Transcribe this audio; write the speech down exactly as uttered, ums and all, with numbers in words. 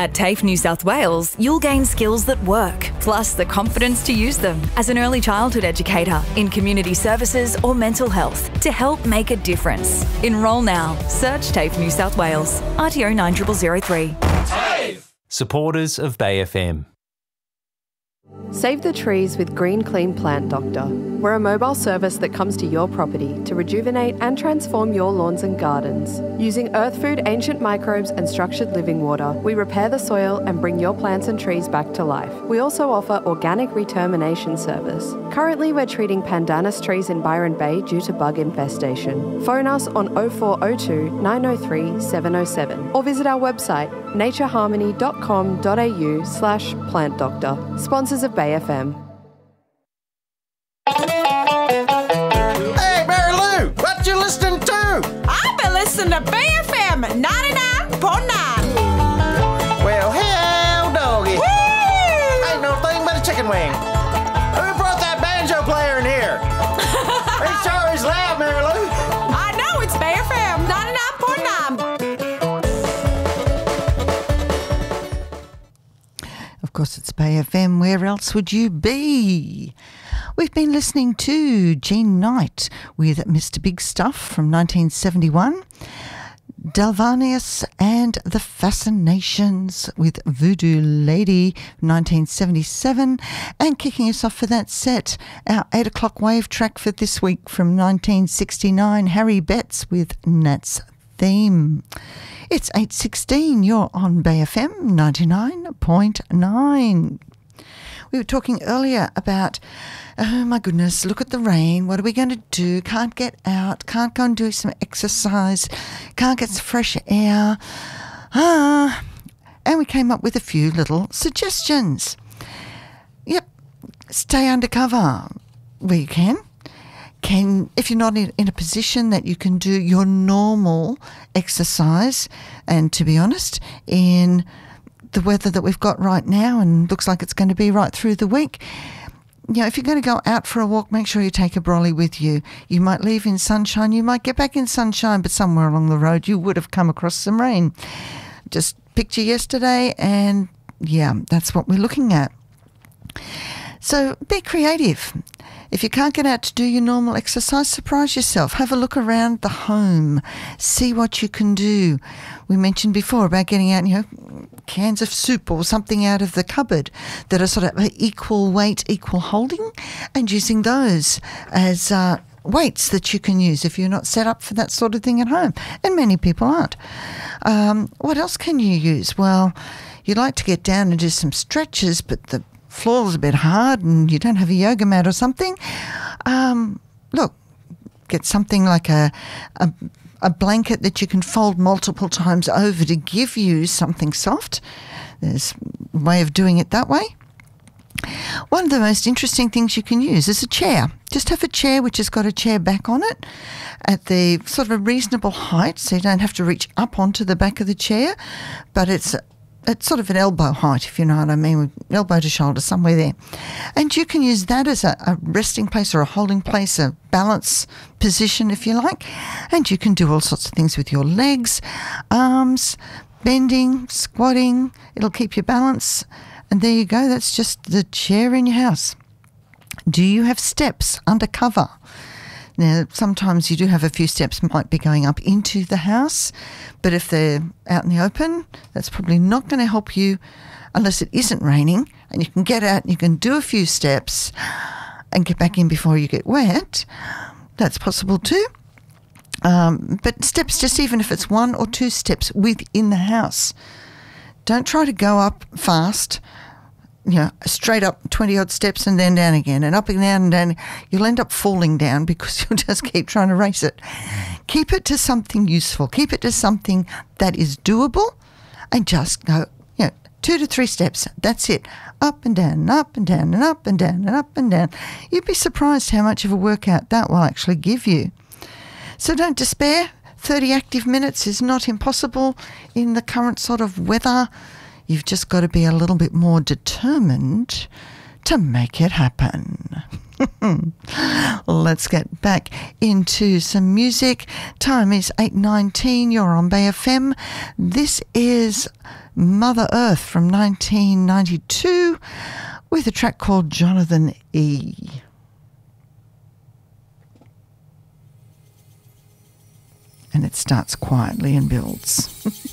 At TAFE New South Wales, you'll gain skills that work, plus the confidence to use them as an early childhood educator in community services or mental health to help make a difference. Enrol now. Search TAFE New South Wales. R T O nine zero zero zero three. TAFE! Supporters of Bay F M. Save the trees with Green Clean Plant Doctor. We're a mobile service that comes to your property to rejuvenate and transform your lawns and gardens. Using earth food, ancient microbes and structured living water, we repair the soil and bring your plants and trees back to life. We also offer organic retermination service. Currently, we're treating pandanus trees in Byron Bay due to bug infestation. Phone us on oh four oh two, nine oh three, seven oh seven or visit our website natureharmony.com.au slash plant doctor. Sponsors of Bay F M. Hey, Mary Lou, what you listening to? I've been listening to Bay F M ninety-nine point nine. Well, hell, doggy. Woo! Ain't no thing but a chicken wing. Who brought that banjo player in here? He sure is loud, Mary Lou. I know, it's Bay F M ninety-nine point nine. Of course, it's Bay F M. Where else would you be? We've been listening to Jean Knight with Mister Big Stuff from nineteen seventy-one, Dalvanius and the Fascinations with Voodoo Lady nineteen seventy-seven, and kicking us off for that set, our eight o'clock wave track for this week from nineteen sixty-nine, Harry Betts with Nat's Theme. It's eight sixteen, you're on Bay F M ninety-nine point nine. We were talking earlier about, oh my goodness, look at the rain, what are we going to do? Can't get out, can't go and do some exercise, can't get some fresh air. Ah, and we came up with a few little suggestions. Yep, stay undercover where you can. Can, if you're not in, in a position that you can do your normal exercise, and to be honest, in the weather that we've got right now and looks like it's going to be right through the week, you know, if you're going to go out for a walk, make sure you take a brolly with you. You might leave in sunshine, you might get back in sunshine, but somewhere along the road you would have come across some rain. Just picture yesterday, and yeah, that's what we're looking at. So be creative. If you can't get out to do your normal exercise, surprise yourself. Have a look around the home. See what you can do. We mentioned before about getting out, you know, cans of soup or something out of the cupboard that are sort of equal weight, equal holding, and using those as uh, weights that you can use if you're not set up for that sort of thing at home. And many people aren't. Um, what else can you use? Well, you'd like to get down and do some stretches, but the floor's a bit hard and you don't have a yoga mat or something. Um, look, get something like a, a a blanket that you can fold multiple times over to give you something soft. There's a way of doing it that way. One of the most interesting things you can use is a chair. Just have a chair which has got a chair back on it at the sort of a reasonable height, so you don't have to reach up onto the back of the chair, but it's It's sort of an elbow height, if you know what I mean, with elbow to shoulder, somewhere there. And you can use that as a, a resting place or a holding place, a balance position, if you like. And you can do all sorts of things with your legs, arms, bending, squatting. It'll keep your balance. And there you go. That's just the chair in your house. Do you have steps under cover? Now, sometimes you do have a few steps might be going up into the house, but if they're out in the open, that's probably not going to help you unless it isn't raining and you can get out and you can do a few steps and get back in before you get wet. That's possible too. Um, but steps, just even if it's one or two steps within the house. Don't try to go up fast, you know, straight up twenty odd steps and then down again and up and down and down. You'll end up falling down because you'll just keep trying to race it. Keep it to something useful. Keep it to something that is doable and just go, you know, two to three steps. That's it. Up and down and up and down and up and down and up and down. You'd be surprised how much of a workout that will actually give you. So don't despair. thirty active minutes is not impossible in the current sort of weather. You've just got to be a little bit more determined to make it happen. Let's get back into some music. Time is eight nineteen. You're on Bay F M. This is Mother Earth from nineteen ninety-two with a track called Jonathan E. And it starts quietly and builds.